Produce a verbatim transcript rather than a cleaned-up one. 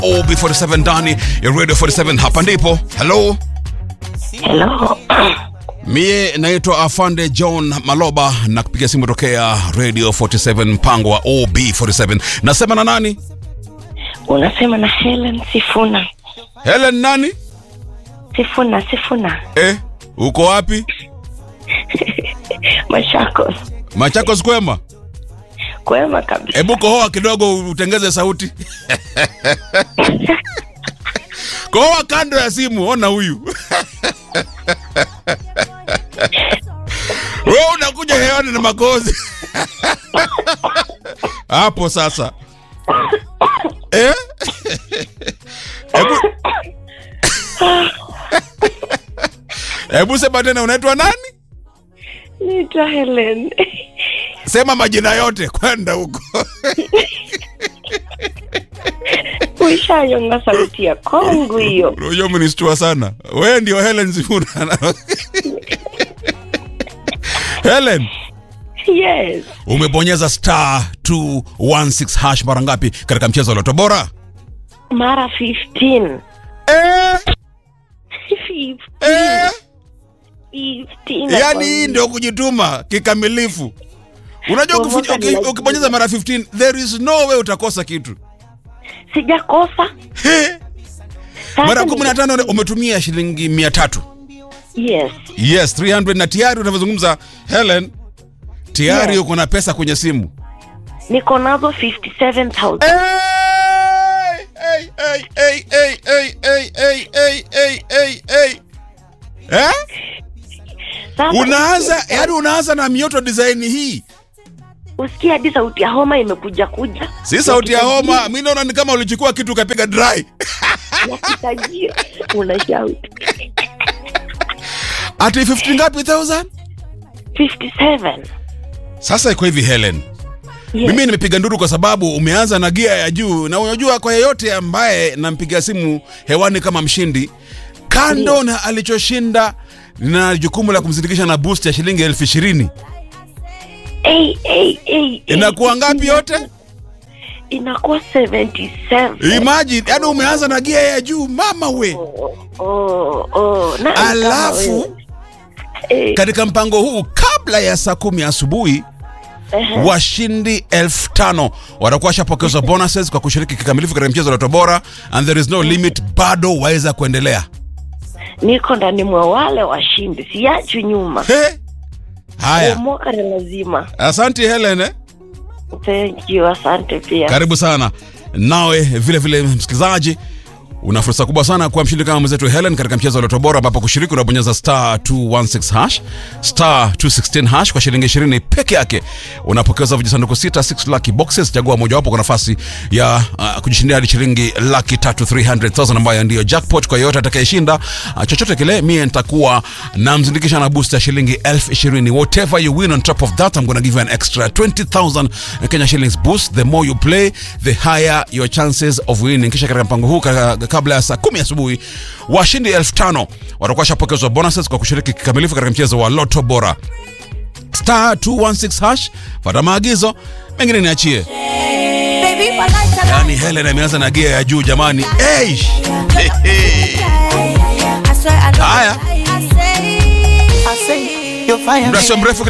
O B forty-seven ndani ya Radio forty-seven. Hapa ndipo. Hello. Hello. Mie naitwa Afande John Maloba na kupiga simu tokea Radio forty-seven mpango wa O B forty-seven. Nasema na nani? Unasema na Helen Sifuna. Helen nani? Sifuna, Sifuna. Eh, uko wapi? Machakos. Machakos kwema? Kwema kabisa. Hebu kohoa kidogo utengeze sauti. Kohoa kando ya simu, ona huyu. Wewe unakuja hewani na makozi. Hapo sasa. Eh? Hebu Hebu sema tena, unaitwa nani? Naitwa Helen. Sema majina yote kwenda huko. Uishayonga sauti ya Kongo hiyo. Unajua mnistua sana. Wewe ndio Helen Sifuna. Helen. Yes. Umebonyeza star two one six hash mara ngapi katika mchezo wa Loto Bora? Mara fifteen. Eh? fifteen. Eh? fifteen. Yaani hii ndio kujituma kikamilifu. Unajua ukibonyeza mara fifteen there is no way utakosa kitu. Sijakosa. He. Mara kumi na tano umetumia shilingi mia tatu. Yes. Yes, three hundred na tayari unavyozungumza Helen, tayari uko na pesa kwenye simu. Niko nazo fifty-seven thousand. Hey, hey, hey, hey, hey, hey, hey, hey, hey, hey, hey. Eh? Unaanza, yaani unaanza na mioto design hii. Usikia hadi sauti ya homa imekuja kuja. Si sauti ya homa, mimi naona ni kama ulichukua kitu ukapiga dry. Ya kitajiri, unashout. Ati fifty ngapi thousand? fifty-seven. Sasa iko hivi Helen. Yes. Mimi nimepiga nduru kwa sababu umeanza na gia ya juu, na unajua kwa yeyote ambaye nampigia simu hewani kama mshindi, kando yes, na alichoshinda na jukumu la kumsindikisha na boost ya shilingi elfu ishirini. Hey, hey, hey, inakuwa ngapi yote? Inakuwa seventy-seven. Imagine, yaani umeanza na gia ya juu mama we. Oh, oh, oh. Na alafu hey, katika mpango huu kabla ya saa kumi asubuhi uh-huh, washindi elfu tano watakuwa washapokezwa bonuses kwa kushiriki kikamilifu katika mchezo wa Loto Bora, and there is no limit, bado waweza kuendelea. Niko ndani mwa wale washindi, siachi nyuma. He? Haya. Mwaka lazima. Asante Helen. Eh? Thank you, asante pia. Karibu sana. Nawe vile vile msikilizaji, una fursa kubwa sana kuwa mshindi kama mwenzetu Helen katika mchezo wa Loto Bora, ambapo kushiriki unabonyeza star two one six hash, star two sixteen hash kwa shilingi ishirini peke yake. Unapokeza vijisanduku sita, six lucky boxes, chagua moja wapo kwa nafasi ya uh, kujishindia hadi shilingi laki tatu three hundred thousand ambayo ndio jackpot kwa yote atakayeshinda. Uh, chochote kile mimi nitakuwa na mzindikisha na boost ya shilingi elfu ishirini. Whatever you win on top of that, I'm going to give you an extra twenty thousand Kenya shillings boost. The more you play, the higher your chances of winning. Kisha katika mpango huu kabla ya saa kumi asubuhi washindi elfu tano watakuwa shapokezwa bonuses kwa kushiriki kikamilifu katika mchezo wa Loto Bora. Star two one six hash, fuata maagizo, mengine niachie. Yaani Helen ameanza na gia ya juu jamani. Hey! Haya. Muda sio mrefu